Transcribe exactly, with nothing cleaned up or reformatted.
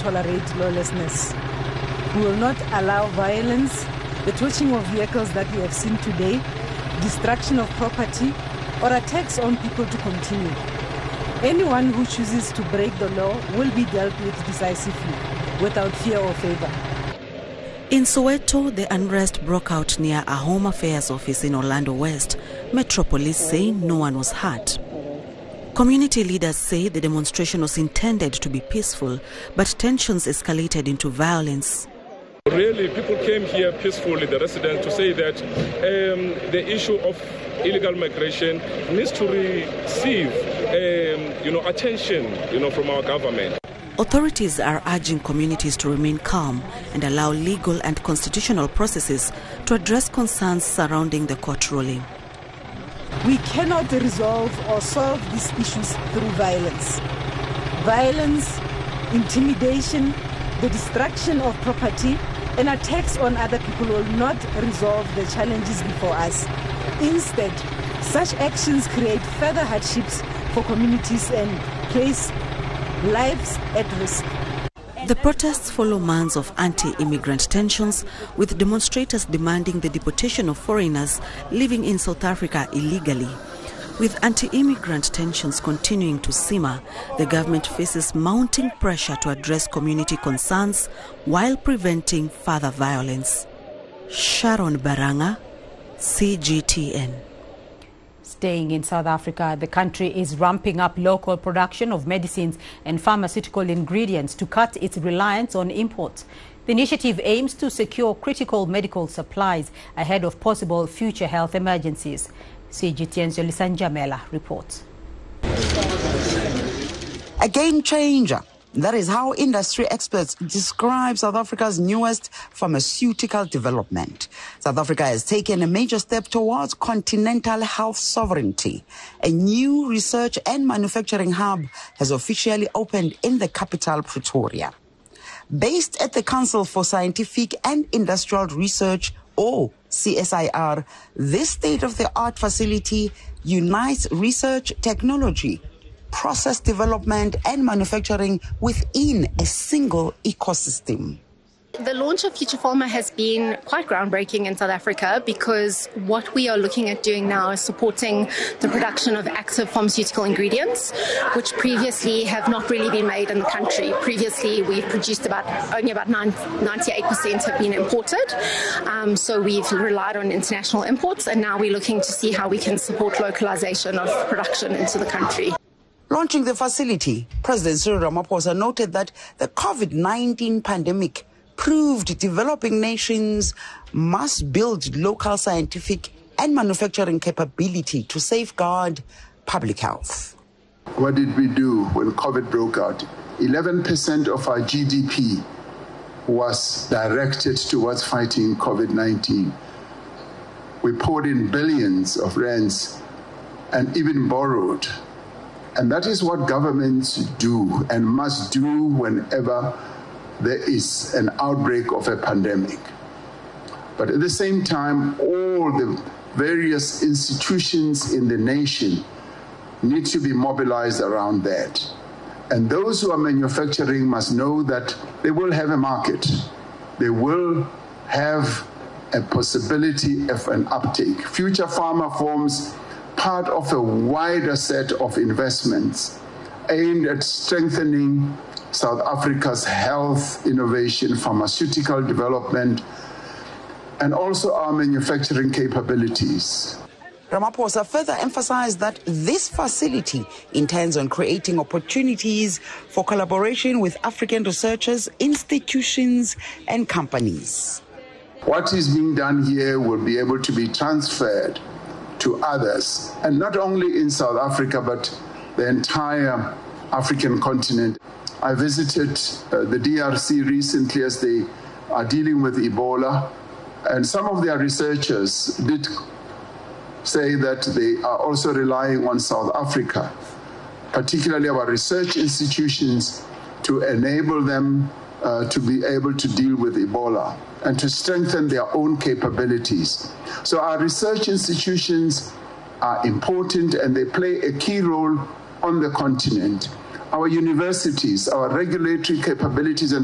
tolerate lawlessness. We will not allow violence, the torching of vehicles that we have seen today, destruction of property, or attacks on people to continue. Anyone who chooses to break the law will be dealt with decisively, without fear or favor. In Soweto, the unrest broke out near a Home Affairs office in Orlando West. Metro Police say no one was hurt. Community leaders say the demonstration was intended to be peaceful, but tensions escalated into violence. Really, people came here peacefully, the residents, to say that um, the issue of illegal migration needs to receive um, you know, attention you know, from our government. Authorities are urging communities to remain calm and allow legal and constitutional processes to address concerns surrounding the court ruling. We cannot resolve or solve these issues through violence. Violence, intimidation, the destruction of property, and attacks on other people will not resolve the challenges before us. Instead, such actions create further hardships for communities and place lives at risk. The protests follow months of anti-immigrant tensions, with demonstrators demanding the deportation of foreigners living in South Africa illegally. With anti-immigrant tensions continuing to simmer, the government faces mounting pressure to address community concerns while preventing further violence. Sharon Baranga, C G T N. Staying in South Africa, the country is ramping up local production of medicines and pharmaceutical ingredients to cut its reliance on imports. The initiative aims to secure critical medical supplies ahead of possible future health emergencies. C G T N's Yolisa Njamela reports. A game changer. That is how industry experts describe South Africa's newest pharmaceutical development. South Africa has taken a major step towards continental health sovereignty. A new research and manufacturing hub has officially opened in the capital, Pretoria. Based at the Council for Scientific and Industrial Research, or C S I R, this state-of-the-art facility unites research, technology, process development and manufacturing within a single ecosystem. The launch of Future Pharma has been quite groundbreaking in South Africa because what we are looking at doing now is supporting the production of active pharmaceutical ingredients, which previously have not really been made in the country. Previously, we've produced about only about ninety-eight percent have been imported. Um, so we've relied on international imports, and now we're looking to see how we can support localization of production into the country. Launching the facility, President Cyril Ramaphosa noted that the COVID nineteen pandemic proved developing nations must build local scientific and manufacturing capability to safeguard public health. What did we do when COVID broke out? eleven percent of our G D P was directed towards fighting COVID nineteen. We poured in billions of rands and even borrowed. And that is what governments do and must do whenever there is an outbreak of a pandemic. But at the same time, all the various institutions in the nation need to be mobilized around that. And those who are manufacturing must know that they will have a market. They will have a possibility of an uptake. Future Pharma forms part of a wider set of investments aimed at strengthening South Africa's health, innovation, pharmaceutical development, and also our manufacturing capabilities. Ramaphosa further emphasized that this facility intends on creating opportunities for collaboration with African researchers, institutions, and companies. What is being done here will be able to be transferred to others, and not only in South Africa, but the entire African continent. I visited uh, the D R C recently as they are dealing with Ebola, and some of their researchers did say that they are also relying on South Africa, particularly our research institutions, to enable them uh, to be able to deal with Ebola and to strengthen their own capabilities. So our research institutions are important and they play a key role on the continent. Our universities, our regulatory capabilities and